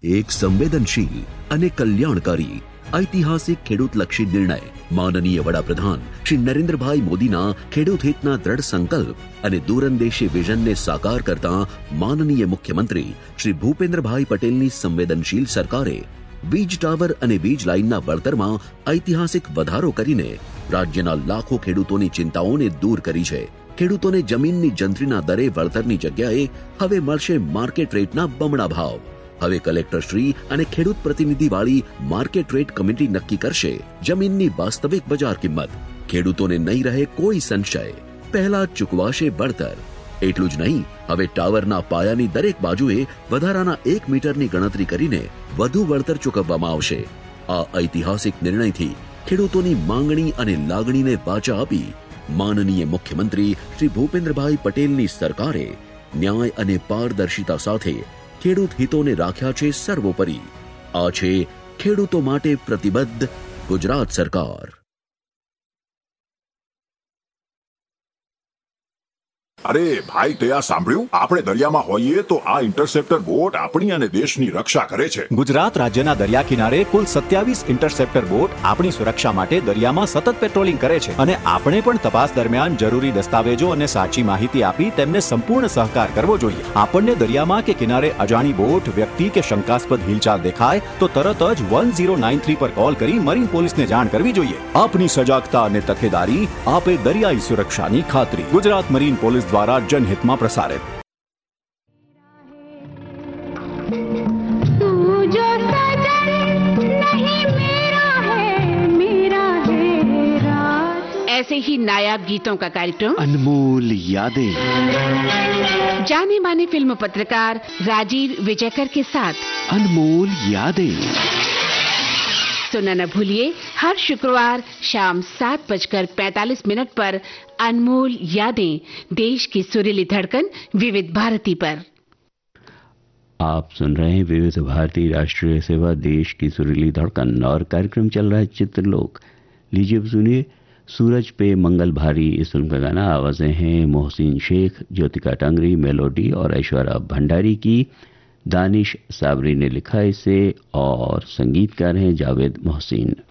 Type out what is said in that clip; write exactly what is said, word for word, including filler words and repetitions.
એક સંવેદનશીલ અને કલ્યાણકારી ઐતિહાસિક ખેડૂતલક્ષી નિર્ણય માનનીય વડાપ્રધાન શ્રી નરેન્દ્રભાઈ મોદીના ખેડૂત હિતના દ્રઢ સંકલ્પ અને દૂરંદેશી વિઝનને સાકાર કરતા માનનીય મુખ્યમંત્રી શ્રી ભૂપેન્દ્રભાઈ પટેલની સંવેદનશીલ સરકારે વીજ ટાવર અને વીજ લાઇનના વળતરમાં ઐતિહાસિક વધારો કરીને રાજ્યના લાખો ખેડૂતોની ચિંતાઓને દૂર કરી છે. ખેડૂતોને જમીનની જંત્રીના દરે વળતરની જગ્યાએ હવે મળશે માર્કેટ રેટના બમણા ભાવ. હવે કલેક્ટરશ્રી અને ખેડૂત પ્રતિનિધિવાળી માર્કેટ રેટ કમિટી નક્કી કરશે જમીનની વાસ્તવિક બજાર કિંમત. ખેડૂતોને નહીં રહે કોઈ સંશય, પહેલા ચૂકવાશે વળતર. એટલું જ નહીં, હવે ટાવરના પાયાની દરેક બાજુએ વધારાના એક મીટરની ગણતરી કરીને વધુ વળતર ચૂકવવામાં આવશે. આ ઐતિહાસિક નિર્ણયથી ખેડૂતોની માંગણી અને લાગણીને વાચા આપી માનનીય મુખ્યમંત્રી શ્રી ભૂપેન્દ્રભાઈ પટેલની સરકારે ન્યાય અને પારદર્શિતા સાથે ખેડૂત હિતોને રાખ્યા છે સર્વોપરી. આ છે ખેડૂતો માટે પ્રતિબદ્ધ ગુજરાત સરકાર. અરે ભાઈ, તે આ સાંભળ્યું? આપણે દરિયામાં હોઈએ તો આ ઇન્ટરસેપ્ટર બોટ આપણી અને દેશની રક્ષા કરે છે. ગુજરાત રાજ્યના દરિયા કિનારે કુલ સત્યાવીસ ઇન્ટરસેપ્ટર બોટ આપણી સુરક્ષા માટે દરિયામાં સતત પેટ્રોલિંગ કરે છે અને આપણે પણ તપાસ દરમિયાન જરૂરી દસ્તાવેજો અને સાચી માહિતી આપી તેમને સંપૂર્ણ સહકાર કરવો જોઈએ. આપણને દરિયામાં કે કિનારે અજાણી બોટ, વ્યક્તિ કે શંકાસ્પદ હિલચાલ દેખાય તો તરત જ વન ઝીરો નાઇન થ્રી પર કોલ કરી મરીન પોલીસને જાણ કરવી જોઈએ. આપની સજાગતા અને તકેદારી આપે દરિયાઈ સુરક્ષાની ખાતરી. ગુજરાત મરીન પોલીસ દ્વારા જનહિતમાં પ્રસારિત. ऐसे ही नायाब गीतों का कार्यक्रम अनमोल यादें, जाने माने फिल्म पत्रकार राजीव विजयकर के साथ अनमोल यादें सुनना न भूलिए हर शुक्रवार शाम सात बजकर पैंतालीस मिनट पर अनमोल यादें, देश की सुरीली धड़कन विविध भारती पर. आप सुन रहे हैं विविध भारती राष्ट्रीय सेवा देश की सुरीली धड़कन और कार्यक्रम चल रहा है चित्रलोक. लीजिए अब सुनिए सूरज पे मंगल भारी. इस फिल्म का गाना आवाजें हैं मोहसिन शेख, ज्योतिका टांगरी, मेलोडी और ऐश्वर्या भंडारी की. दानिश साबरी ने लिखा इसे और संगीतकार हैं जावेद मोहसिन.